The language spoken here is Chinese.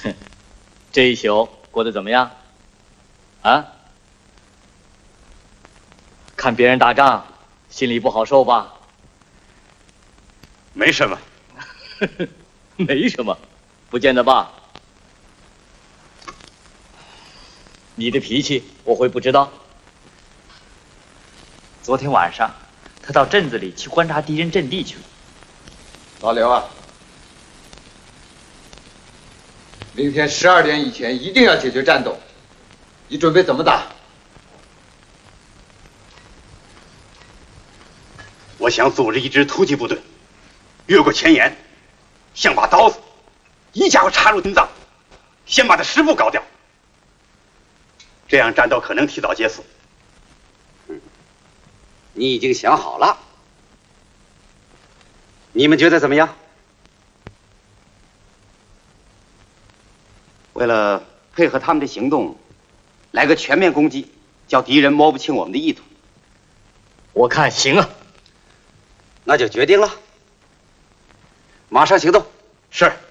这一宿过得怎么样？啊？看别人打仗，心里不好受吧？ 没什么。 没什么，不见得吧？你的脾气我会不知道？ 昨天晚上，他到镇子里去观察敌人阵地去了。 老刘啊，明天12点以前一定要解决战斗。你准备怎么打？ 我想组织一支突击部队，越过前沿，像把刀子，一家伙插入心脏，先把他师部搞掉。这样战斗可能提早结束。 你已经想好了，你们觉得怎么样？为了配合他们的行动，来个全面攻击，叫敌人摸不清我们的意图。 我看行啊。 那就决定了，马上行动。 是。